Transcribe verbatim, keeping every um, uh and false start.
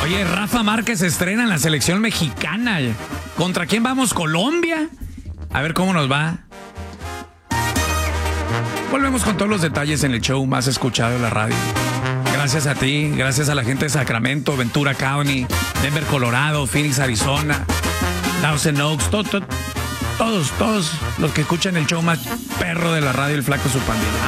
Oye, Rafa Márquez estrena en la selección mexicana. ¿Contra quién vamos? ¿Colombia? A ver cómo nos va. Volvemos con todos los detalles en el show más escuchado de la radio. Gracias a ti, gracias a la gente de Sacramento, Ventura County, Denver, Colorado, Phoenix, Arizona, Thousand Oaks, to, to, todos, todos los que escuchan el show más perro de la radio, el Flaco Su Pandilla.